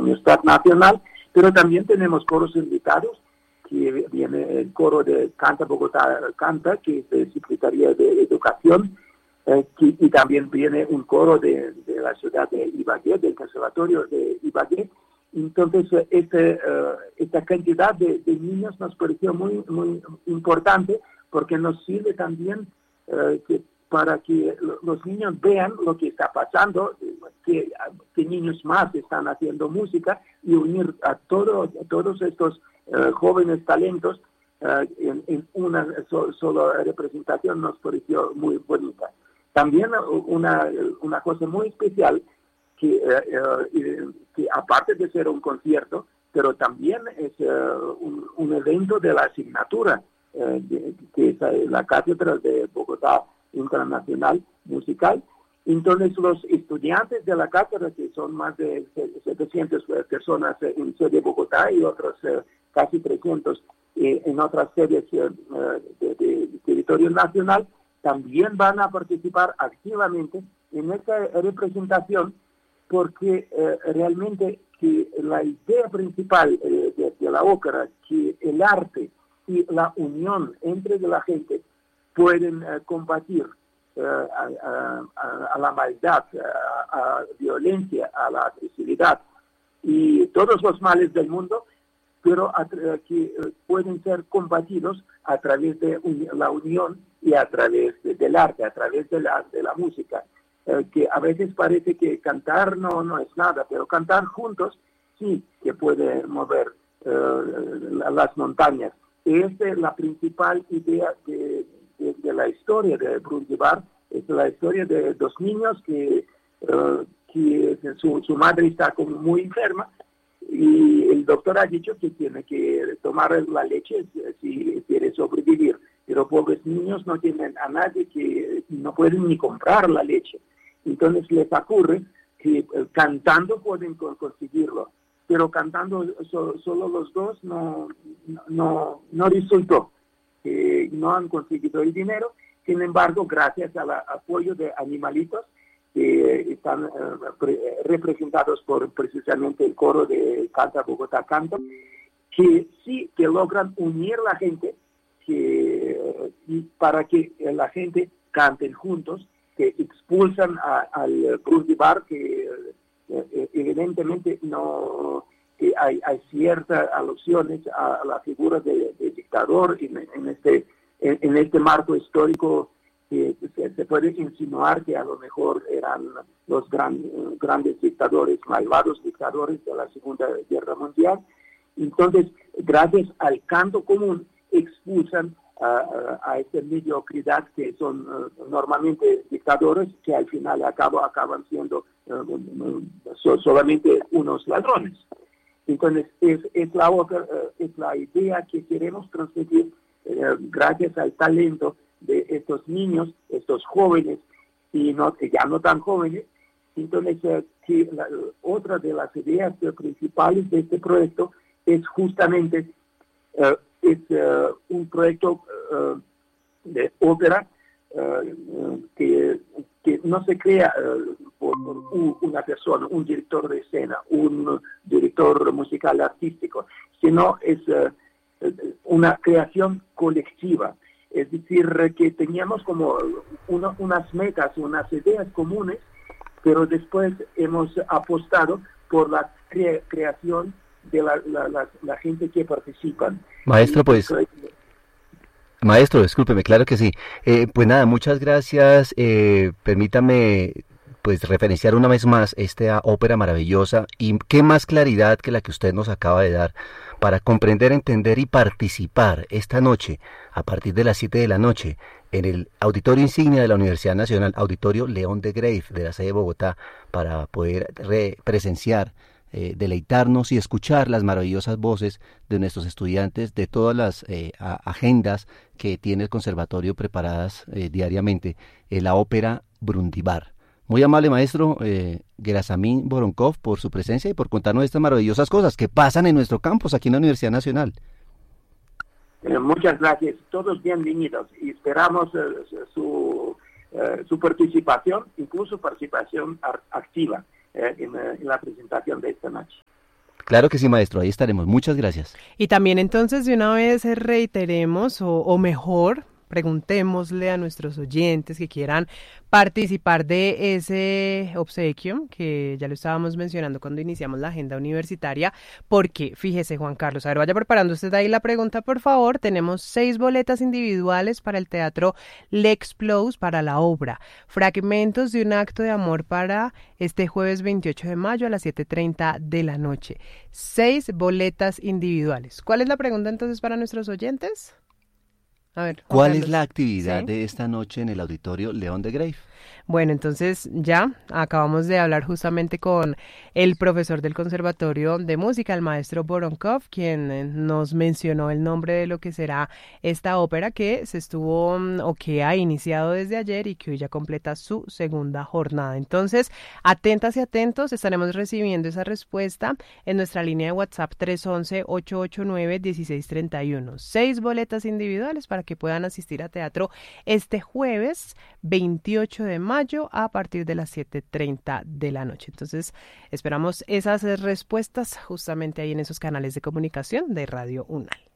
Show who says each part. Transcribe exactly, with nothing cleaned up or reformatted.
Speaker 1: Universidad Nacional, pero también tenemos coros invitados, que viene el coro de Canta Bogotá Canta, que es de Secretaría de Educación, eh, que, y también viene un coro de, de la ciudad de Ibagué, del Conservatorio de Ibagué. Entonces, este, uh, esta cantidad de, de niños nos pareció muy, muy importante, porque nos sirve también uh, que, para que los niños vean lo que está pasando, que, que niños más están haciendo música, y unir a, todo, a todos estos Uh, jóvenes talentos uh, en, en una so, sola representación nos pareció muy bonita. También uh, una, una cosa muy especial, que, uh, uh, que aparte de ser un concierto, pero también es uh, un, un evento de la asignatura, uh, de, que es la Cátedra de Bogotá Internacional Musical. Entonces, los estudiantes de la cátedra, que son más de setecientas personas en sede de Bogotá y otros eh, casi trescientos eh, en otras sedes eh, de, de, de territorio nacional, también van a participar activamente en esta representación, porque eh, realmente que la idea principal eh, de, de la ópera, que el arte y la unión entre la gente pueden eh, combatir Uh, a, a, a la maldad, a, a violencia, a la agresividad y todos los males del mundo, pero a, que uh, pueden ser combatidos a través de un, la unión y a través de, del arte, a través de la, de la música, uh, que a veces parece que cantar no, no es nada, pero cantar juntos sí que puede mover uh, las montañas. Esta es la principal idea de De, de la historia de Brundibar, es la historia de dos niños que, uh, que su, su madre está como muy enferma, y el doctor ha dicho que tiene que tomar la leche si quiere sobrevivir, pero pobres niños no tienen a nadie, que no pueden ni comprar la leche. Entonces les ocurre que uh, cantando pueden conseguirlo, pero cantando so, solo los dos no, no, no resultó. Que no han conseguido el dinero. Sin embargo, gracias al apoyo de animalitos que están uh, pre representados por precisamente el coro de Canta Bogotá Canta, que sí que logran unir la gente, que, uh, para que la gente canten juntos, que expulsan a, al Brundibar, que uh, evidentemente no... que hay, hay ciertas alusiones a, a la figura de, de dictador en, en, este, en, en este marco histórico, que se, se puede insinuar que a lo mejor eran los gran, grandes dictadores, malvados dictadores de la Segunda Guerra Mundial. Entonces, gracias al canto común, expulsan a, a, a esta mediocridad que son uh, normalmente dictadores, que al final y al cabo acaban siendo uh, so, solamente unos ladrones. Entonces, es, es, la, es la idea que queremos transmitir eh, gracias al talento de estos niños, estos jóvenes, y no, ya no tan jóvenes. Entonces, eh, que la, otra de las ideas principales de este proyecto es justamente eh, es, eh, un proyecto eh, de ópera eh, que, que no se crea eh, por, por un, una persona, un director de escena, un director musical artístico, sino es uh, una creación colectiva. Es decir, que teníamos como uno, unas metas, unas ideas comunes, pero después hemos apostado por la cre creación de la, la, la, la gente que participan.
Speaker 2: Maestro, y, pues... pues Maestro, discúlpeme, claro que sí. Eh, pues nada, muchas gracias. Eh, permítame pues referenciar una vez más esta ópera maravillosa, y qué más claridad que la que usted nos acaba de dar para comprender, entender y participar esta noche a partir de las siete de la noche en el auditorio insignia de la Universidad Nacional, Auditorio León de Greiff de la sede de Bogotá, para poder re presenciar, eh, deleitarnos y escuchar las maravillosas voces de nuestros estudiantes de todas las eh, a, agendas que tiene el conservatorio preparadas eh, diariamente, eh, la ópera Brundibar. Muy amable maestro eh, Gerasimín Voronkov por su presencia y por contarnos estas maravillosas cosas que pasan en nuestro campus aquí en la Universidad Nacional.
Speaker 1: Eh, muchas gracias, todos bienvenidos, y esperamos eh, su, eh, su participación, incluso participación activa eh, en, en la presentación de esta noche.
Speaker 2: Claro que sí, maestro, ahí estaremos. Muchas gracias.
Speaker 3: Y también entonces de una vez reiteremos, o, o mejor, preguntémosle a nuestros oyentes que quieran participar de ese obsequio, que ya lo estábamos mencionando cuando iniciamos la agenda universitaria, porque fíjese, Juan Carlos, a ver, vaya preparando usted ahí la pregunta, por favor. Tenemos seis boletas individuales para el Teatro L'Explose, para la obra Fragmentos de un acto de amor, para este jueves veintiocho de mayo a las siete y treinta de la noche. Seis boletas individuales. ¿Cuál es la pregunta entonces para nuestros oyentes? A ver,
Speaker 2: ¿cuál
Speaker 3: Carlos.
Speaker 2: es la actividad
Speaker 3: ¿Sí?
Speaker 2: de esta noche en el auditorio León de Grave?
Speaker 3: Bueno, entonces ya acabamos de hablar justamente con el profesor del Conservatorio de Música, el maestro Voronkov, quien nos mencionó el nombre de lo que será esta ópera que se estuvo o que ha iniciado desde ayer y que hoy ya completa su segunda jornada. Entonces, atentas y atentos, estaremos recibiendo esa respuesta en nuestra línea de WhatsApp tres once, ocho ocho nueve, dieciséis treinta y uno. Seis boletas individuales para que puedan asistir a teatro este jueves veintiocho de mayo a partir de las siete y treinta de la noche. Entonces, esperamos esas respuestas justamente ahí en esos canales de comunicación de Radio UNAL.